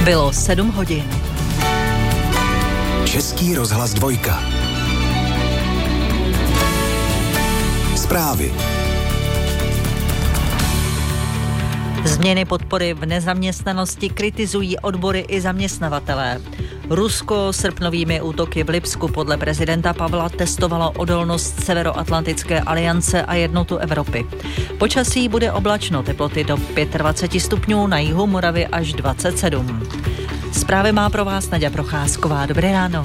Bylo 7 hodin. Český rozhlas 2. Zprávy. Změny podpory v nezaměstnanosti kritizují odbory i zaměstnavatelé. Rusko srpnovými útoky v Lipsku podle prezidenta Pavla testovalo odolnost Severoatlantické aliance a jednotu Evropy. Počasí bude oblačno, teploty do 25 stupňů, na jihu Moravy až 27. Zprávy má pro vás Naďa Procházková. Dobré ráno.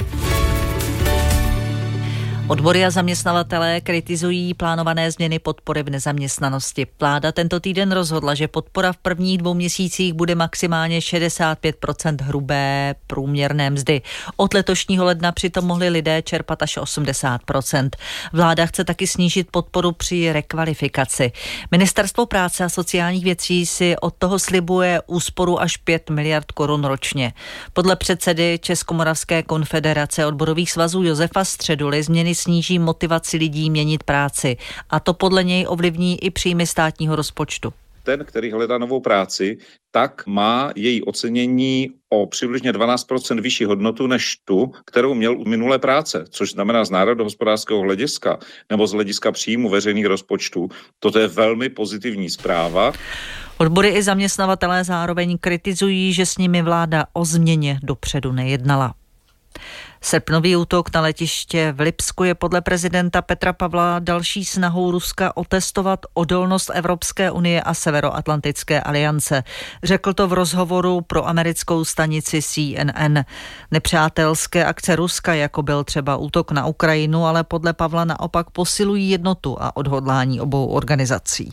Odbory a zaměstnavatelé kritizují plánované změny podpory v nezaměstnanosti. Vláda tento týden rozhodla, že podpora v prvních 2 měsících bude maximálně 65% hrubé průměrné mzdy. Od letošního ledna přitom mohli lidé čerpat až 80%. Vláda chce taky snížit podporu při rekvalifikaci. Ministerstvo práce a sociálních věcí si od toho slibuje úsporu až 5 miliard korun ročně. Podle předsedy Českomoravské konfederace odborových svazů Josefa Středuly změny sníží motivaci lidí měnit práci a to podle něj ovlivní i příjmy státního rozpočtu. Ten, který hledá novou práci, tak má její ocenění o přibližně 12% vyšší hodnotu než tu, kterou měl u minulé práce, což znamená z národohospodářského hlediska nebo z hlediska příjmu veřejných rozpočtů. Toto je velmi pozitivní zpráva. Odbory i zaměstnavatelé zároveň kritizují, že s nimi vláda o změně dopředu nejednala. Srpnový útok na letiště v Lipsku je podle prezidenta Petra Pavla další snahou Ruska otestovat odolnost Evropské unie a Severoatlantické aliance. Řekl to v rozhovoru pro americkou stanici CNN. Nepřátelské akce Ruska, jako byl třeba útok na Ukrajinu, ale podle Pavla naopak posilují jednotu a odhodlání obou organizací.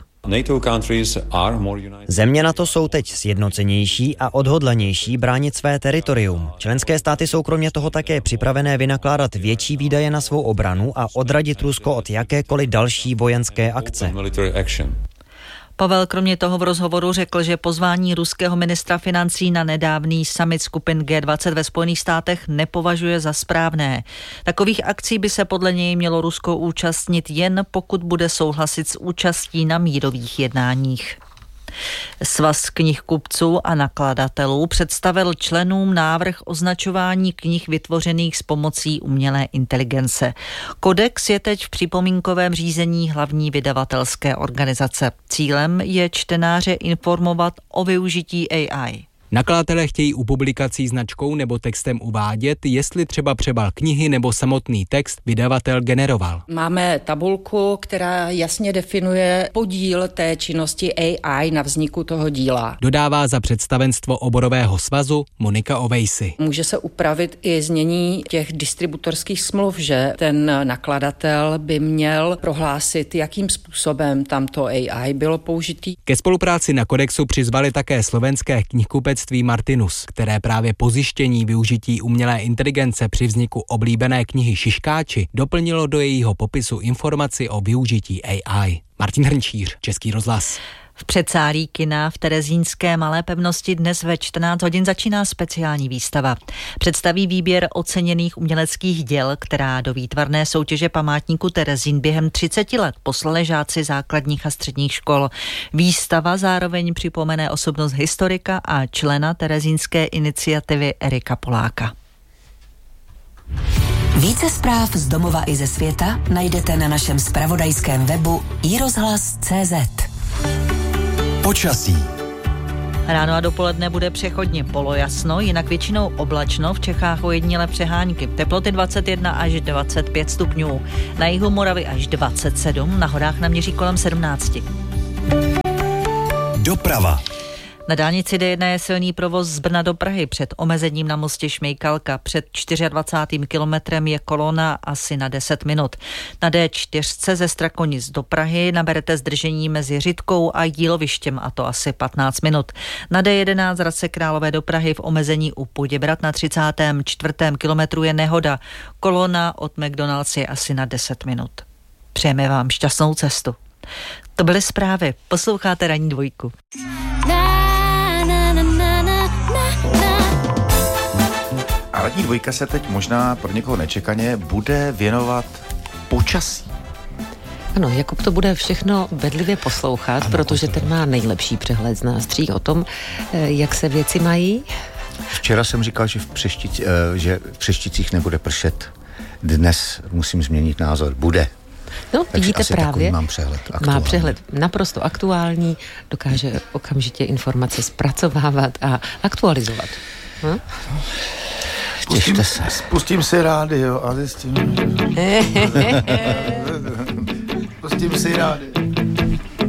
Země NATO jsou teď sjednocenější a odhodlanější bránit své teritorium. Členské státy jsou kromě toho také připravené vynakládat větší výdaje na svou obranu a odradit Rusko od jakékoliv další vojenské akce. Pavel kromě toho v rozhovoru řekl, že pozvání ruského ministra financí na nedávný summit skupin G20 ve Spojených státech nepovažuje za správné. Takových akcí by se podle něj mělo Rusko účastnit jen pokud bude souhlasit s účastí na mírových jednáních. Svaz knihkupců a nakladatelů představil členům návrh označování knih vytvořených s pomocí umělé inteligence. Kodex je teď v připomínkovém řízení hlavní vydavatelské organizace. Cílem je čtenáře informovat o využití AI. Nakladatelé chtějí u publikací značkou nebo textem uvádět, jestli třeba přebal knihy nebo samotný text vydavatel generoval. Máme tabulku, která jasně definuje podíl té činnosti AI na vzniku toho díla. Dodává za představenstvo oborového svazu Monika Ovejsi. Může se upravit i znění těch distributorských smluv, že ten nakladatel by měl prohlásit, jakým způsobem tamto AI bylo použitý. Ke spolupráci na kodexu přizvali také slovenské knihkupectví Martinus, které právě po zjištění využití umělé inteligence při vzniku oblíbené knihy Šiškáči doplnilo do jejího popisu informaci o využití AI. Martin Hrnčíř, Český rozhlas. V předsálí kina v terezínské Malé Pevnosti dnes ve 14 hodin začíná speciální výstava. Představí výběr oceněných uměleckých děl, která do výtvarné soutěže památníku Terezín během 30 let poslali žáci základních a středních škol. Výstava zároveň připomene osobnost historika a člena terezínské iniciativy Erika Poláka. Více zpráv z domova i ze světa najdete na našem zpravodajském webu iRozhlas.cz. Počasí. Ráno a dopoledne bude přechodně polojasno, jinak většinou oblačno, v Čechách ojedinělé přehánky. Teploty 21 až 25 stupňů, na jihu Moravy až 27, na horách naměří kolem 17. Doprava. Na dálnici D1 je silný provoz z Brna do Prahy před omezením na mostě Šmejkalka. Před 24. kilometrem je kolona asi na 10 minut. Na D4 ze Strakonic do Prahy naberete zdržení mezi Řitkou a Jílovištěm, a to asi 15 minut. Na D11 z Hradce Králové do Prahy v omezení u Poděbrad na 34. kilometru je nehoda. Kolona od McDonald's je asi na 10 minut. Přejeme vám šťastnou cestu. To byly zprávy. Posloucháte Ranní dvojku. A Ranní dvojka se teď možná pro někoho nečekaně bude věnovat počasí. Ano, Jakub to bude všechno bedlivě poslouchat, protože ten má nejlepší přehled z nás tří o tom, jak se věci mají. Včera jsem říkal, že v Přešticích nebude pršet. Dnes musím změnit názor. Bude. No, takže vidíte, asi právě. Mám přehled. Má přehled naprosto aktuální, dokáže okamžitě informace zpracovávat a aktualizovat. Těšte se. Pustím si rádio a zjistím. Pustím si rádio.